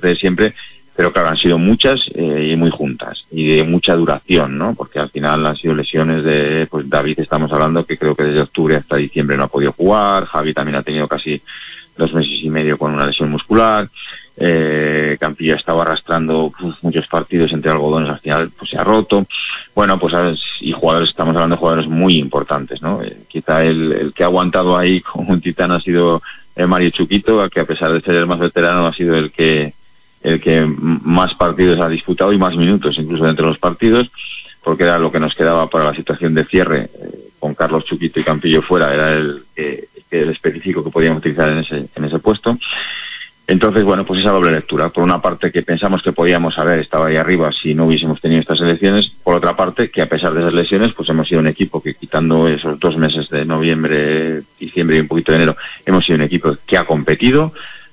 de siempre, pero claro, han sido muchas y muy juntas y de mucha duración, ¿no? Porque al final han sido lesiones de, pues David estamos hablando que creo que desde octubre hasta diciembre no ha podido jugar, Javi también ha tenido casi 2 meses y medio con una lesión muscular, Campillo estaba arrastrando muchos partidos entre algodones, al final pues se ha roto. Bueno, pues y jugadores, estamos hablando de jugadores muy importantes, ¿no? Quizá el que ha aguantado ahí como un titán ha sido Mario Chuquito, que a pesar de ser el más veterano ha sido el que más partidos ha disputado y más minutos incluso dentro de los partidos, porque era lo que nos quedaba para la situación de cierre, con Carlos, Chuquito y Campillo fuera, era el específico que podíamos utilizar en ese puesto. Entonces, bueno, pues esa doble lectura. Por una parte, que pensamos que podíamos haber estado ahí arriba si no hubiésemos tenido estas elecciones. Por otra parte, que a pesar de esas lesiones, pues hemos sido un equipo que, quitando esos 2 meses de noviembre, diciembre y un poquito de enero, hemos sido un equipo que ha competido,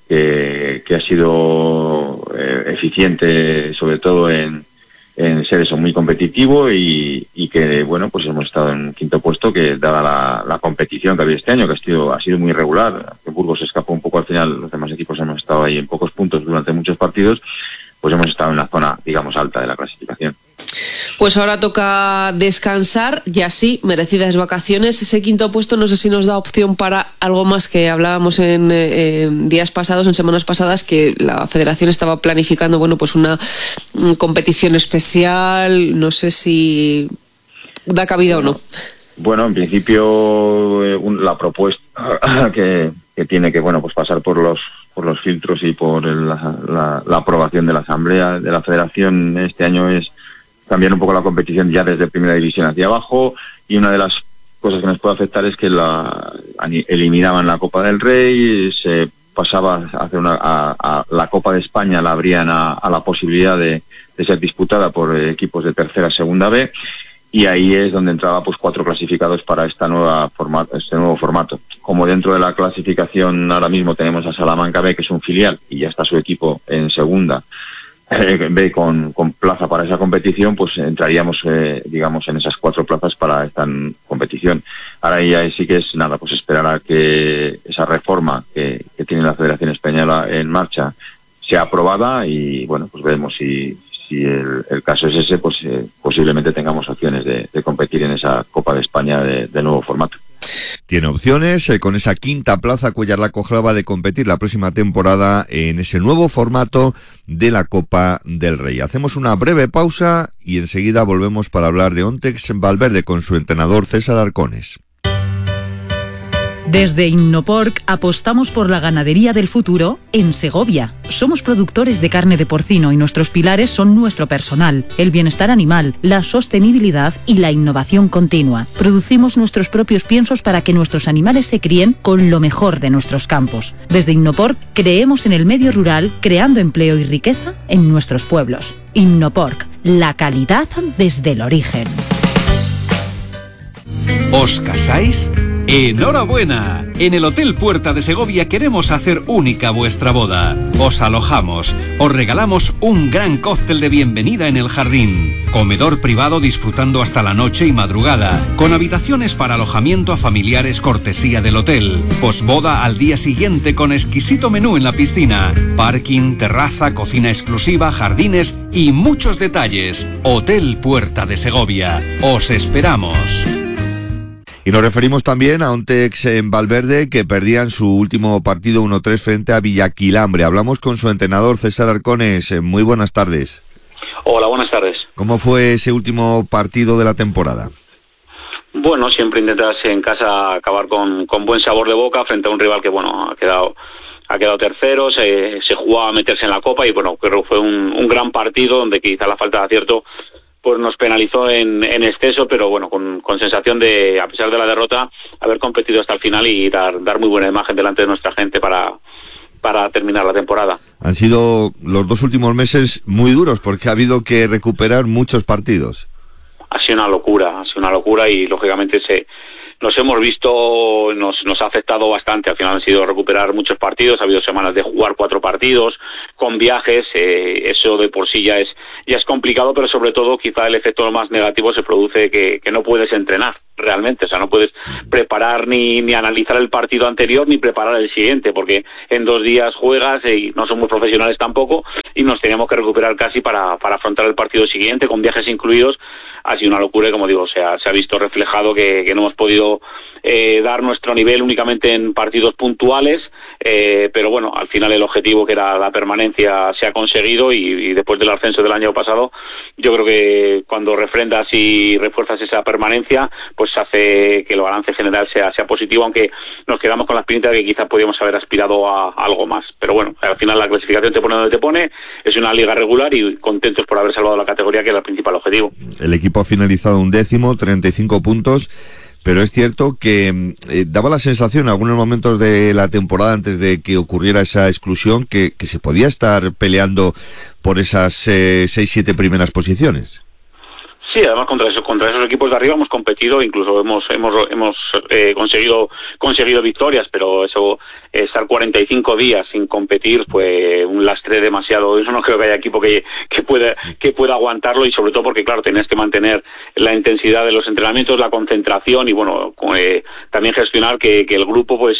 que ha sido eficiente, sobre todo en ser eso, muy competitivo y que, bueno, pues hemos estado en quinto puesto, que dada la competición que había este año, que ha sido muy irregular, que Burgos se escapó un poco al final, los demás equipos hemos estado ahí en pocos puntos durante muchos partidos, pues hemos estado en la zona, digamos, alta de la clasificación. Pues ahora toca descansar y así, merecidas vacaciones. Ese quinto puesto no sé si nos da opción para algo más, que hablábamos en días pasados, en semanas pasadas, que la Federación estaba planificando, bueno, pues una competición especial. No sé si da cabida o no. Bueno, en principio la propuesta que tiene que, bueno, pues pasar por los filtros y por la aprobación de la Asamblea de la Federación este año es cambiar un poco la competición ya desde primera división hacia abajo, y una de las cosas que nos puede afectar es que eliminaban la Copa del Rey, se pasaba a hacer a la Copa de España, la abrían a la posibilidad de ser disputada por equipos de tercera, segunda B, y ahí es donde entraba pues 4 clasificados para este nuevo formato. Como dentro de la clasificación ahora mismo tenemos a Salamanca B, que es un filial, y ya está su equipo en segunda B con plaza para esa competición, pues entraríamos, digamos, en esas 4 plazas para esta competición. Ahora ya sí que es nada, pues esperar a que esa reforma que tiene la Federación Española en marcha sea aprobada, y bueno, pues veremos si el caso es ese, pues posiblemente tengamos opciones de competir en esa Copa de España de nuevo formato. Tiene opciones, con esa quinta plaza Cuéllar la Cojrava de competir la próxima temporada en ese nuevo formato de la Copa del Rey. Hacemos una breve pausa y enseguida volvemos para hablar de Ontex Valverde con su entrenador César Arcones. Desde Innoporc apostamos por la ganadería del futuro en Segovia. Somos productores de carne de porcino y nuestros pilares son nuestro personal, el bienestar animal, la sostenibilidad y la innovación continua. Producimos nuestros propios piensos para que nuestros animales se críen con lo mejor de nuestros campos. Desde Innoporc creemos en el medio rural, creando empleo y riqueza en nuestros pueblos. Innoporc, la calidad desde el origen. ¿Os casáis? ¡Enhorabuena! En el Hotel Puerta de Segovia queremos hacer única vuestra boda. Os alojamos, os regalamos un gran cóctel de bienvenida en el jardín, comedor privado disfrutando hasta la noche y madrugada, con habitaciones para alojamiento a familiares cortesía del hotel, posboda al día siguiente con exquisito menú en la piscina, parking, terraza, cocina exclusiva, jardines y muchos detalles. Hotel Puerta de Segovia. Os esperamos. Y nos referimos también a Ontex en Valverde, que perdían su último partido 1-3 frente a Villaquilambre. Hablamos con su entrenador César Arcones. Muy buenas tardes. Hola, buenas tardes. ¿Cómo fue ese último partido de la temporada? Bueno, siempre intentas en casa acabar con buen sabor de boca frente a un rival que, bueno, ha quedado tercero, se jugaba a meterse en la Copa y, bueno, creo que fue un gran partido donde quizá la falta de acierto pues nos penalizó en exceso, pero bueno, con sensación de, a pesar de la derrota, haber competido hasta el final y dar muy buena imagen delante de nuestra gente para terminar la temporada. Han sido los 2 últimos meses muy duros porque ha habido que recuperar muchos partidos. Ha sido una locura y lógicamente nos hemos visto, nos ha afectado bastante. Al final han sido recuperar muchos partidos, ha habido semanas de jugar 4 partidos, con viajes, eso de por sí ya es complicado, pero sobre todo quizá el efecto más negativo se produce que no puedes entrenar. realmente. O sea, no puedes preparar ni analizar el partido anterior ni preparar el siguiente, porque en 2 días juegas y no somos profesionales tampoco, y nos teníamos que recuperar casi para afrontar el partido siguiente, con viajes incluidos. Ha sido una locura y, como digo, se ha visto reflejado que no hemos podido dar nuestro nivel únicamente en partidos puntuales, pero bueno, al final el objetivo, que era la permanencia, se ha conseguido, y después del ascenso del año pasado, yo creo que cuando refrendas y refuerzas esa permanencia, pues hace que el balance general sea positivo, aunque nos quedamos con la espinita de que quizás podíamos haber aspirado a algo más. Pero bueno, al final la clasificación te pone donde te pone, es una liga regular y contentos por haber salvado la categoría, que era el principal objetivo. El equipo ha finalizado 11º, 35 puntos, pero es cierto que daba la sensación en algunos momentos de la temporada, antes de que ocurriera esa exclusión, que se podía estar peleando por esas 6-7 primeras posiciones. Sí, además contra esos equipos de arriba hemos competido, incluso hemos conseguido victorias, pero eso, estar 45 días sin competir fue un lastre demasiado. Eso no creo que haya equipo que pueda aguantarlo, y sobre todo porque, claro, tenías que mantener la intensidad de los entrenamientos, la concentración, y bueno, también gestionar que el grupo, pues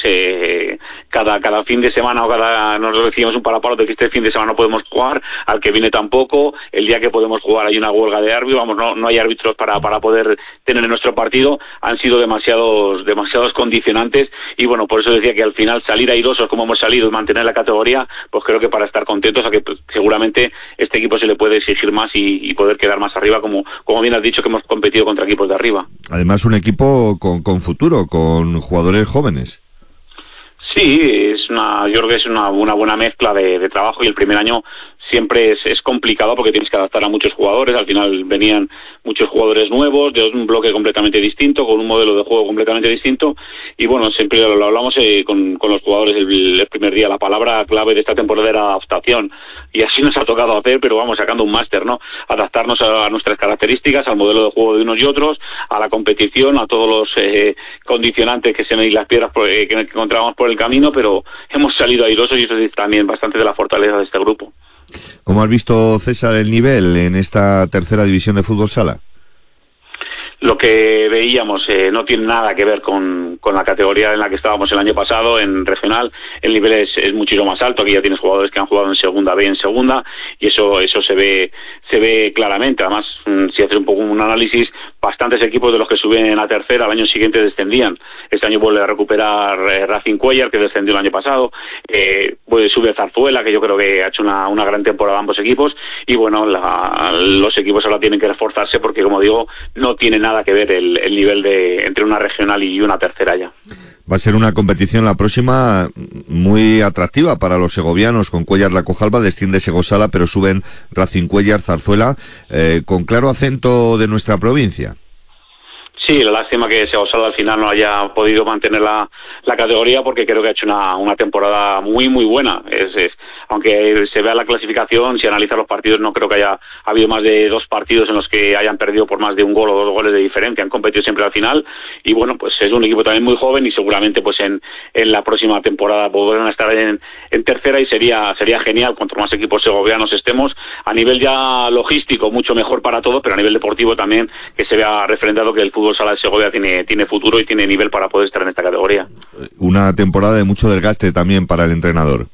cada fin de semana nos recibimos un parapalo de que este fin de semana no podemos jugar, al que viene tampoco, el día que podemos jugar hay una huelga de árbitros, no hay árbitros para poder tener en nuestro partido. Han sido demasiados condicionantes, y bueno, por eso decía que al final salir airosos como hemos salido y mantener la categoría, pues creo que para estar contentos, a que seguramente este equipo se le puede exigir más y poder quedar más arriba, como bien has dicho, que hemos competido contra equipos de arriba. Además, un equipo con futuro, con jugadores jóvenes. Sí, yo creo que es una buena mezcla de trabajo, y el primer año siempre es complicado porque tienes que adaptar a muchos jugadores. Al final venían muchos jugadores nuevos, de un bloque completamente distinto, con un modelo de juego completamente distinto, y bueno, siempre lo hablamos con los jugadores el primer día. La palabra clave de esta temporada era adaptación, y así nos ha tocado hacer, pero vamos sacando un máster, ¿no? Adaptarnos a nuestras características, al modelo de juego de unos y otros, a la competición, a todos los condicionantes y las piedras que encontrábamos por el camino, pero hemos salido airosos, y eso es también bastante de la fortaleza de este grupo. ¿Cómo has visto, César, el nivel en esta tercera división de fútbol sala? Lo que veíamos no tiene nada que ver con la categoría en la que estábamos el año pasado. En regional el nivel es muchísimo más alto. Aquí ya tienes jugadores que han jugado en segunda B, en segunda, y eso se ve claramente. Además, si haces un poco un análisis, bastantes equipos de los que suben a tercera al año siguiente descendían. Este año vuelve a recuperar Racing Cuéllar, que descendió el año pasado. Sube Zarzuela, que yo creo que ha hecho una gran temporada ambos equipos, y bueno, los equipos ahora tienen que reforzarse, porque, como digo, no tiene nada que ver el nivel entre una regional y una tercera ya. Va a ser una competición la próxima muy atractiva para los segovianos. Con Cuéllar La Cojalba desciende Segosala, pero suben Racing Cuéllar, Zarzuela, con claro acento de nuestra provincia. Sí, la lástima que Segosala al final no haya podido mantener la categoría, porque creo que ha hecho una temporada muy muy buena. Aunque se vea la clasificación, si analiza los partidos, no creo que haya habido más de 2 partidos en los que hayan perdido por más de 1 gol o 2 goles de diferencia. Han competido siempre al final, y bueno, pues es un equipo también muy joven, y seguramente pues en la próxima temporada podrán estar en tercera, y sería genial cuanto más equipos segovianos estemos. A nivel ya logístico, mucho mejor para todos, pero a nivel deportivo también, que se vea refrendado que el fútbol sala de Segovia tiene futuro y tiene nivel para poder estar en esta categoría. Una temporada de mucho desgaste también para el entrenador.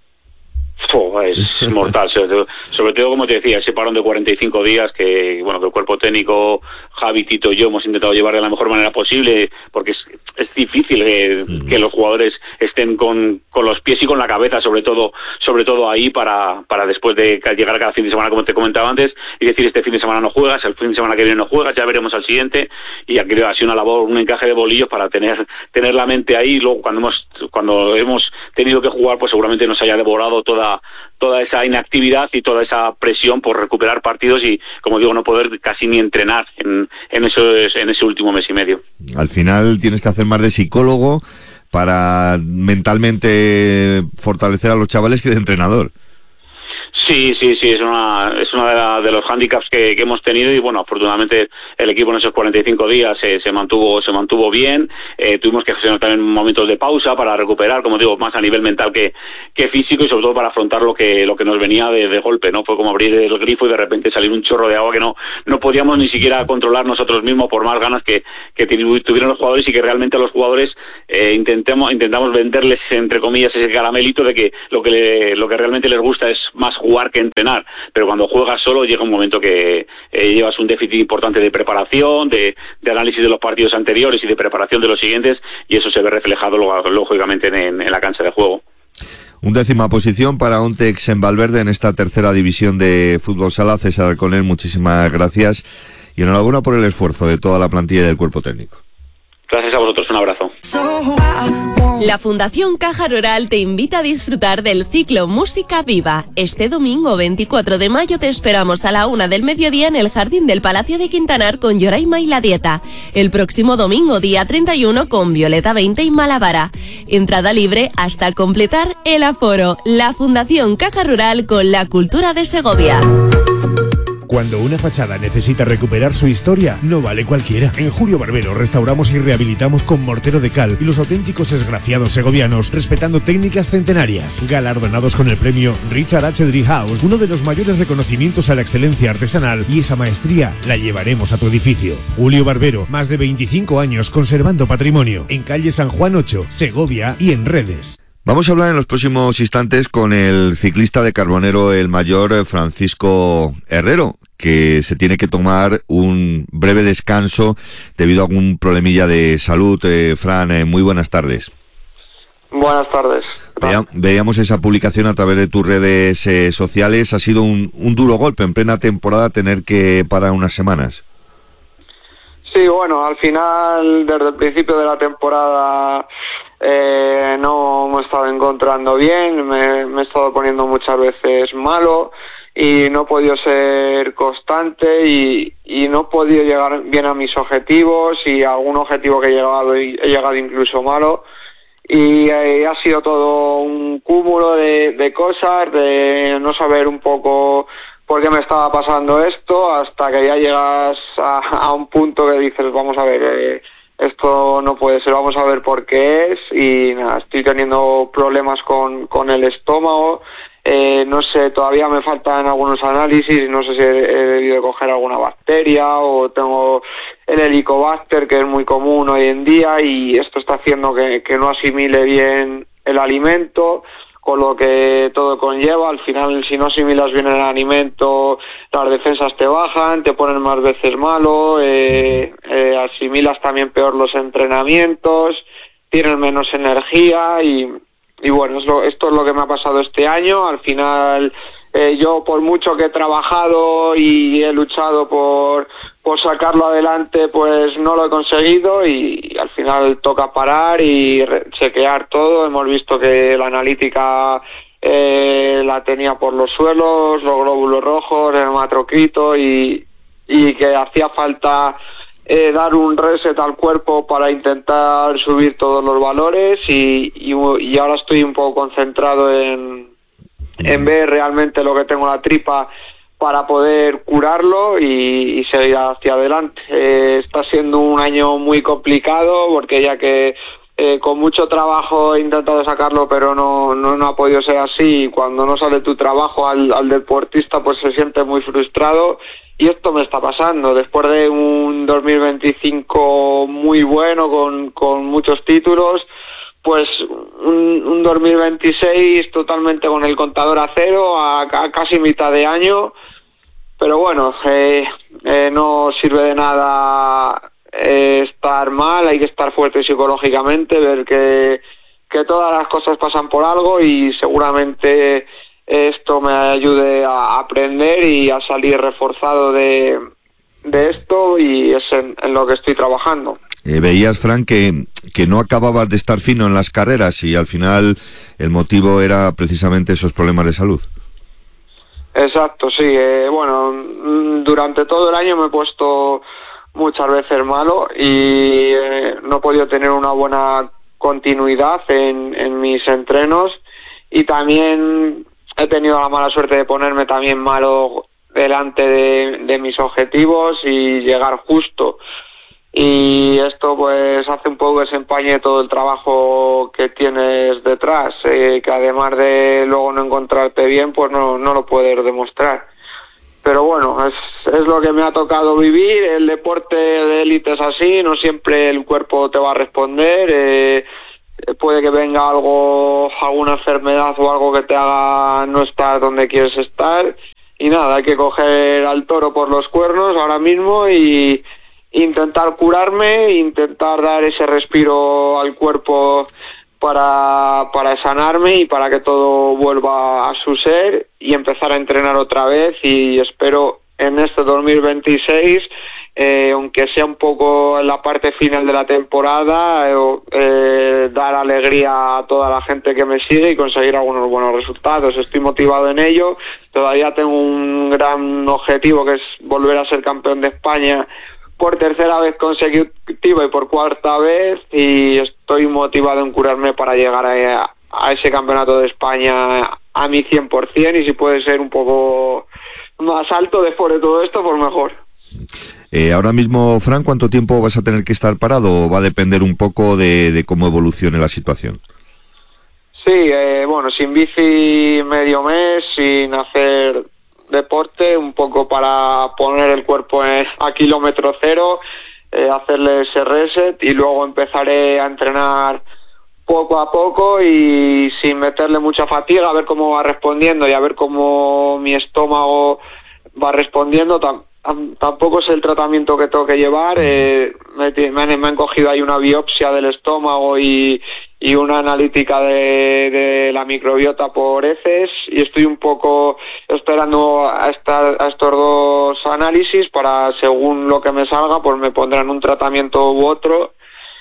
Es mortal, sobre todo, como te decía, ese parón de 45 días que el cuerpo técnico, Javi, Tito y yo hemos intentado llevar de la mejor manera posible, porque es difícil que los jugadores estén con los pies y con la cabeza, sobre todo ahí, para después de llegar a cada fin de semana, como te comentaba antes, y decir: este fin de semana no juegas, el fin de semana que viene no juegas, ya veremos al siguiente. Y aquí ha sido una labor, un encaje de bolillos para tener la mente ahí. Y luego cuando hemos tenido que jugar, pues seguramente nos haya devorado toda esa inactividad y toda esa presión por recuperar partidos, y, como digo, no poder casi ni entrenar en ese último mes y medio. Al final tienes que hacer más de psicólogo para mentalmente fortalecer a los chavales que de entrenador. Sí, es una de los hándicaps que hemos tenido y bueno, afortunadamente el equipo en esos 45 días se mantuvo bien. Tuvimos que gestionar también momentos de pausa para recuperar, como digo, más a nivel mental que físico y sobre todo para afrontar lo que nos venía de golpe, ¿no? Fue como abrir el grifo y de repente salir un chorro de agua que no podíamos ni siquiera controlar nosotros mismos por más ganas que tuvieron los jugadores, y que realmente a los jugadores intentamos venderles, entre comillas, ese caramelito de que lo que realmente les gusta es más jugar que entrenar, pero cuando juegas solo llega un momento que llevas un déficit importante de preparación, de análisis de los partidos anteriores y de preparación de los siguientes, y eso se ve reflejado lógicamente en la cancha de juego. 11ª posición para Ontex en Valverde en esta tercera división de fútbol sala. César Alconer, muchísimas gracias y enhorabuena por el esfuerzo de toda la plantilla y del cuerpo técnico. Gracias a vosotros, un abrazo. La Fundación Caja Rural te invita a disfrutar del ciclo Música Viva. Este domingo 24 de mayo te esperamos a la 1 del mediodía en el Jardín del Palacio de Quintanar con Yoraima y La Dieta. El próximo domingo, día 31, con Violeta 20 y Malavara. Entrada libre hasta completar el aforo. La Fundación Caja Rural con la cultura de Segovia. Cuando una fachada necesita recuperar su historia, no vale cualquiera. En Julio Barbero restauramos y rehabilitamos con mortero de cal y los auténticos esgrafiados segovianos, respetando técnicas centenarias. Galardonados con el premio Richard H. Driehaus, uno de los mayores reconocimientos a la excelencia artesanal, y esa maestría la llevaremos a tu edificio. Julio Barbero, más de 25 años conservando patrimonio. En calle San Juan 8, Segovia y en redes. Vamos a hablar en los próximos instantes con el ciclista de Carbonero el Mayor, Francisco Herrero, que se tiene que tomar un breve descanso debido a algún problemilla de salud. Fran, muy buenas tardes. Buenas tardes. Veíamos esa publicación a través de tus redes sociales. Ha sido un duro golpe en plena temporada tener que parar unas semanas. Sí, bueno, al final, desde el principio de la temporada no me he estado encontrando bien, me he estado poniendo muchas veces malo y no he podido ser constante y no he podido llegar bien a mis objetivos, y a algún objetivo que he llegado incluso malo, y ha sido todo un cúmulo de cosas, de no saber un poco por qué me estaba pasando esto, hasta que ya llegas a un punto que dices, vamos a ver, esto no puede ser, vamos a ver por qué es, y nada, estoy teniendo problemas con el estómago, no sé, todavía me faltan algunos análisis, no sé si he debido de coger alguna bacteria o tengo el Helicobacter, que es muy común hoy en día, y esto está haciendo que no asimile bien el alimento, con lo que todo conlleva. Al final, si no asimilas bien el alimento, las defensas te bajan, te ponen más veces malo, asimilas también peor los entrenamientos, tienes menos energía y bueno, esto es lo que me ha pasado este año. Al final, yo por mucho que he trabajado y he luchado por sacarlo adelante, pues no lo he conseguido, y al final toca parar y chequear todo. Hemos visto que la analítica la tenía por los suelos, los glóbulos rojos, el hematocrito, y que hacía falta dar un reset al cuerpo para intentar subir todos los valores, y ahora estoy un poco concentrado en ver realmente lo que tengo en la tripa para poder curarlo y seguir hacia adelante. Está siendo un año muy complicado, porque ya que con mucho trabajo he intentado sacarlo, pero no ha podido ser así, y cuando no sale tu trabajo al deportista, pues se siente muy frustrado. Y esto me está pasando, después de un 2025 muy bueno, con muchos títulos, pues un 2026 totalmente con el contador a cero, a casi mitad de año. Pero bueno, no sirve de nada estar mal, hay que estar fuerte psicológicamente, ver que todas las cosas pasan por algo, y seguramente esto me ayude a aprender y a salir reforzado de esto, y es en lo que estoy trabajando. Veías, Fran, que no acababas de estar fino en las carreras, y al final el motivo era precisamente esos problemas de salud. Exacto, sí. Bueno, durante todo el año me he puesto muchas veces malo y no he podido tener una buena continuidad en mis entrenos, y también he tenido la mala suerte de ponerme también malo delante de mis objetivos y llegar justo. Y esto pues hace un poco que se empañe todo el trabajo que tienes detrás, que además de luego no encontrarte bien, pues no lo puedes demostrar. Pero bueno, es lo que me ha tocado vivir. El deporte de élite es así, no siempre el cuerpo te va a responder. Puede que venga alguna enfermedad o algo que te haga no estar donde quieres estar. Y nada, hay que coger al toro por los cuernos ahora mismo y intentar curarme, intentar dar ese respiro al cuerpo para sanarme y para que todo vuelva a su ser y empezar a entrenar otra vez. Y espero en este 2026, aunque sea un poco en la parte final de la temporada, dar alegría a toda la gente que me sigue y conseguir algunos buenos resultados. Estoy motivado en ello. Todavía tengo un gran objetivo, que es volver a ser campeón de España por tercera vez consecutiva y por cuarta vez, y estoy motivado en curarme para llegar a ese campeonato de España a mi 100%, y si puede ser un poco más alto después de todo esto, pues mejor. Ahora mismo, Fran, ¿cuánto tiempo vas a tener que estar parado o va a depender un poco de cómo evolucione la situación? Sí, bueno, sin bici medio mes, sin hacer deporte, un poco para poner el cuerpo a kilómetro cero, hacerle ese reset, y luego empezaré a entrenar poco a poco y sin meterle mucha fatiga, a ver cómo va respondiendo y a ver cómo mi estómago va respondiendo. Tampoco sé el tratamiento que tengo que llevar. Me han cogido ahí una biopsia del estómago y una analítica de la microbiota por heces, y estoy un poco esperando a estos dos análisis para, según lo que me salga, pues me pondrán un tratamiento u otro,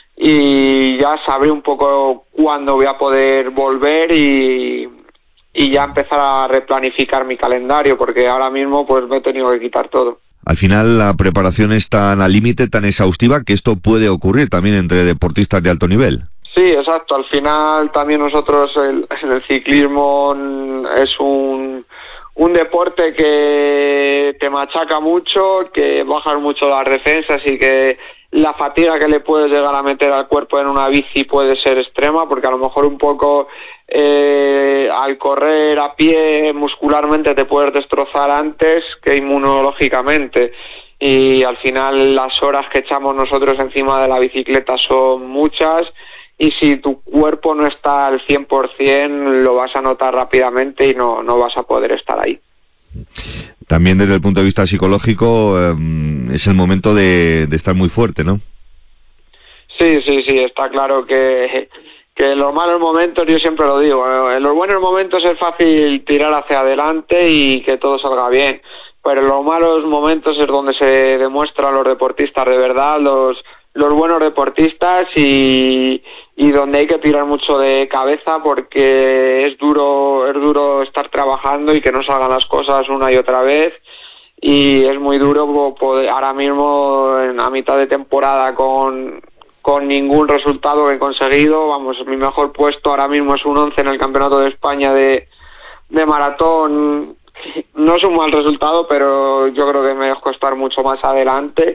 y ya sabré un poco cuándo voy a poder volver y ya empezar a replanificar mi calendario, porque ahora mismo pues me he tenido que quitar todo. Al final la preparación es tan al límite, tan exhaustiva, que esto puede ocurrir también entre deportistas de alto nivel. Sí, exacto. Al final también nosotros en el ciclismo es un deporte que te machaca mucho, que bajas mucho las defensas, y que la fatiga que le puedes llegar a meter al cuerpo en una bici puede ser extrema, porque a lo mejor un poco al correr a pie muscularmente te puedes destrozar antes que inmunológicamente. Y al final las horas que echamos nosotros encima de la bicicleta son muchas, y si tu cuerpo no está al 100% lo vas a notar rápidamente y no vas a poder estar ahí. También desde el punto de vista psicológico es el momento de estar muy fuerte, ¿no? Sí, está claro que en los malos momentos, yo siempre lo digo, en los buenos momentos es fácil tirar hacia adelante y que todo salga bien, pero en los malos momentos es donde se demuestran los deportistas de verdad, los buenos deportistas, y donde hay que tirar mucho de cabeza, porque es duro estar trabajando y que no salgan las cosas una y otra vez, y es muy duro poder, ahora mismo a mitad de temporada con ningún resultado que he conseguido. Vamos, mi mejor puesto ahora mismo es un 11 en el Campeonato de España de maratón. No es un mal resultado, pero yo creo que me dejo estar mucho más adelante.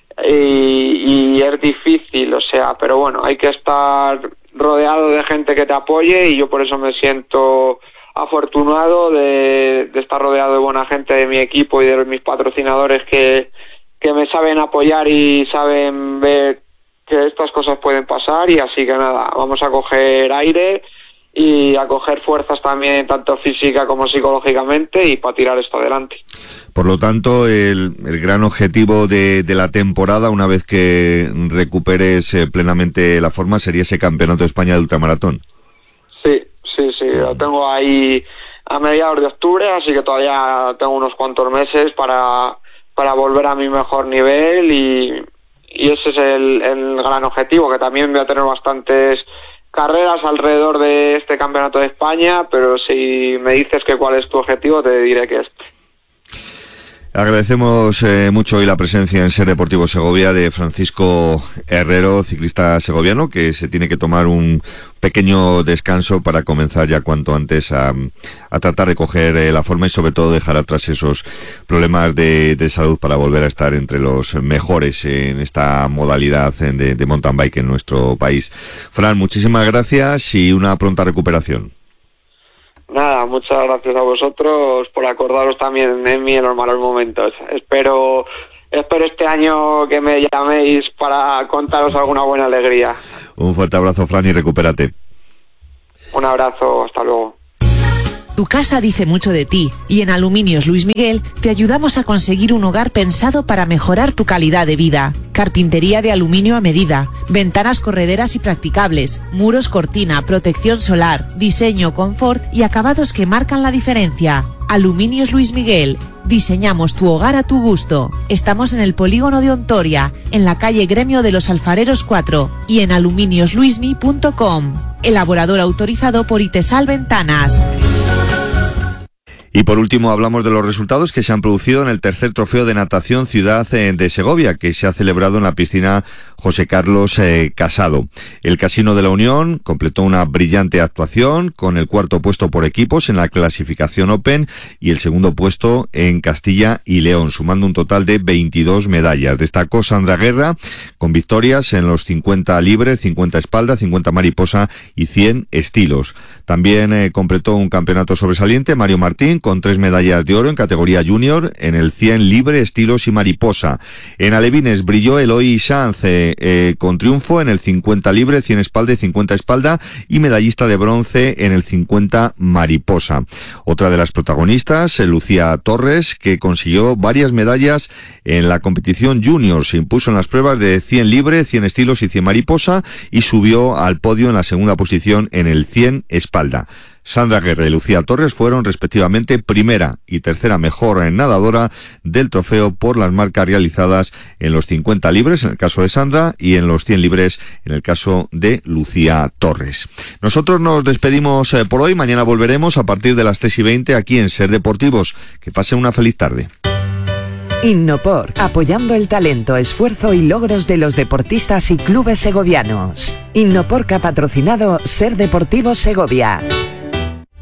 Y es difícil, pero bueno, hay que estar rodeado de gente que te apoye, y yo por eso me siento afortunado de estar rodeado de buena gente de mi equipo y de mis patrocinadores que me saben apoyar y saben ver que estas cosas pueden pasar. Y así que nada, vamos a coger aire y a coger fuerzas también, tanto física como psicológicamente, y para tirar esto adelante. Por lo tanto, el gran objetivo de la temporada, una vez que recuperes plenamente la forma, sería ese Campeonato de España de ultramaratón. Sí, lo tengo ahí a mediados de octubre, así que todavía tengo unos cuantos meses para volver a mi mejor nivel, y ese es el gran objetivo, que también voy a tener bastantes carreras alrededor de este Campeonato de España, pero si me dices que cuál es tu objetivo, te diré que este. Agradecemos mucho hoy la presencia en Ser Deportivo Segovia de Francisco Herrero, ciclista segoviano, que se tiene que tomar un pequeño descanso para comenzar ya cuanto antes a tratar de coger la forma y sobre todo dejar atrás esos problemas de salud para volver a estar entre los mejores en esta modalidad de mountain bike en nuestro país. Fran, muchísimas gracias y una pronta recuperación. Nada, muchas gracias a vosotros por acordaros también en mí en los malos momentos. Espero este año que me llaméis para contaros alguna buena alegría. Un fuerte abrazo, Fran, y recupérate. Un abrazo, hasta luego. Tu casa dice mucho de ti y en Aluminios Luis Miguel te ayudamos a conseguir un hogar pensado para mejorar tu calidad de vida. Carpintería de aluminio a medida, ventanas correderas y practicables, muros cortina, protección solar, diseño, confort y acabados que marcan la diferencia. Aluminios Luis Miguel. Diseñamos tu hogar a tu gusto. Estamos en el polígono de Ontoria, en la calle Gremio de los Alfareros 4 y en aluminiosluismi.com. Elaborador autorizado por Itesal Ventanas. Y por último hablamos de los resultados que se han producido en el tercer trofeo de natación Ciudad de Segovia, que se ha celebrado en la piscina José Carlos Casado. El Casino de la Unión completó una brillante actuación con el cuarto puesto por equipos en la clasificación Open y el segundo puesto en Castilla y León, sumando un total de 22 medallas. Destacó Sandra Guerra con victorias en los 50 libres, 50 espalda, 50 mariposa y 100 estilos. También completó un campeonato sobresaliente Mario Martín con 3 medallas de oro en categoría junior en el 100 libre, estilos y mariposa. En alevines brilló Eloy Sanz con triunfo en el 50 libre, 100 espalda y 50 espalda y medallista de bronce en el 50 mariposa. Otra de las protagonistas, Lucía Torres, que consiguió varias medallas en la competición junior. Se impuso en las pruebas de 100 libre, 100 estilos y 100 mariposa y subió al podio en la segunda posición en el 100 espalda. Sandra Guerra y Lucía Torres fueron respectivamente primera y tercera mejor nadadora del trofeo por las marcas realizadas en los 50 libres en el caso de Sandra y en los 100 libres en el caso de Lucía Torres. Nosotros nos despedimos por hoy. Mañana volveremos a partir de las 3:20 aquí en Ser Deportivos. Que pasen una feliz tarde. Innopor, apoyando el talento, esfuerzo y logros de los deportistas y clubes segovianos. Innopor, que ha patrocinado Ser Deportivos Segovia.